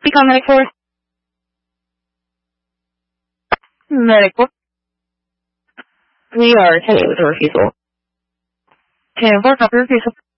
Speak on medic 4. Medic 4. We are attending with a refusal. 10-4, copy refusal.